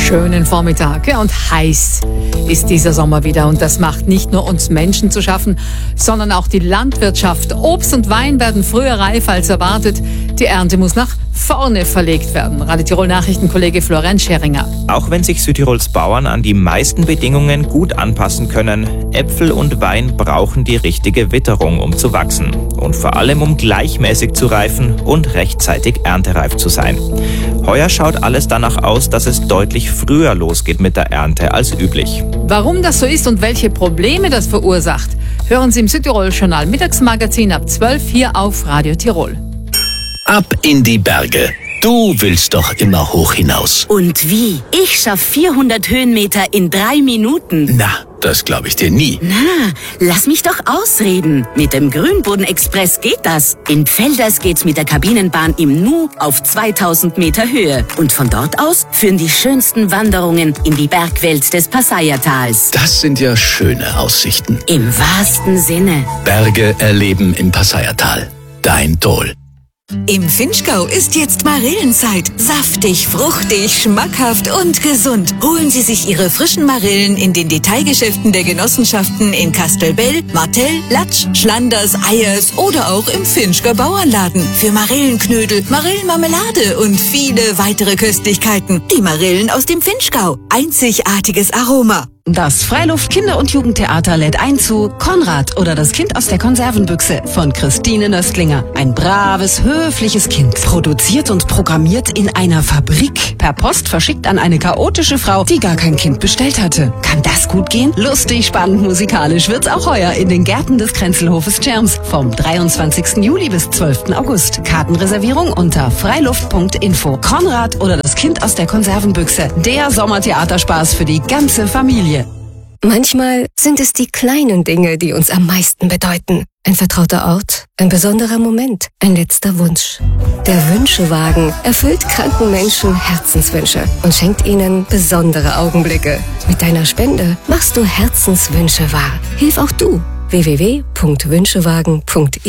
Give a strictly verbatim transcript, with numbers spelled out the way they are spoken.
schönen Vormittag. Ja, und heiß ist dieser Sommer wieder. Und das macht nicht nur uns Menschen zu schaffen, sondern auch die Landwirtschaft. Obst und Wein werden früher reif als erwartet. Die Ernte muss nach vorne verlegt werden. Radio Tirol Nachrichtenkollege Florian Scheringer. Auch wenn sich Südtirols Bauern an die meisten Bedingungen gut anpassen können, Äpfel und Wein brauchen die richtige Witterung, um zu wachsen. Und vor allem, um gleichmäßig zu reifen und rechtzeitig erntereif zu sein. Heuer schaut alles danach aus, dass es deutlich früher losgeht mit der Ernte als üblich. Warum das so ist und welche Probleme das verursacht, hören Sie im Südtirol-Journal Mittagsmagazin ab zwölf hier auf Radio Tirol. Ab in die Berge. Du willst doch immer hoch hinaus. Und wie? Ich schaff vierhundert Höhenmeter in drei Minuten. Na, das glaube ich dir nie. Na, lass mich doch ausreden. Mit dem Grünboden-Express geht das. In Pfälders geht's mit der Kabinenbahn im Nu auf zweitausend Meter Höhe. Und von dort aus führen die schönsten Wanderungen in die Bergwelt des Passayertals. Das sind ja schöne Aussichten. Im wahrsten Sinne. Berge erleben im Passayertal. Dein Toll. Im Vinschgau ist jetzt Marillenzeit. Saftig, fruchtig, schmackhaft und gesund. Holen Sie sich Ihre frischen Marillen in den Detailgeschäften der Genossenschaften in Kastelbell, Martell, Latsch, Schlanders, Eyers oder auch im Vinschgau Bauernladen. Für Marillenknödel, Marillenmarmelade und viele weitere Köstlichkeiten. Die Marillen aus dem Vinschgau. Einzigartiges Aroma. Das Freiluft-Kinder- und Jugendtheater lädt ein zu Konrad oder das Kind aus der Konservenbüchse von Christine Nöstlinger. Ein braves, höfliches Kind. Produziert und programmiert in einer Fabrik. Per Post verschickt an eine chaotische Frau, die gar kein Kind bestellt hatte. Kann das gut gehen? Lustig, spannend, musikalisch wird's auch heuer in den Gärten des Kränzelhofes Tschirms. Vom dreiundzwanzigsten Juli bis zwölften August. Kartenreservierung unter freiluft punkt info. Konrad oder das Kind aus der Konservenbüchse. Der Sommertheaterspaß für die ganze Familie. Manchmal sind es die kleinen Dinge, die uns am meisten bedeuten. Ein vertrauter Ort, ein besonderer Moment, ein letzter Wunsch. Der Wünschewagen erfüllt kranken Menschen Herzenswünsche und schenkt ihnen besondere Augenblicke. Mit deiner Spende machst du Herzenswünsche wahr. Hilf auch du. w w w punkt wünschewagen punkt i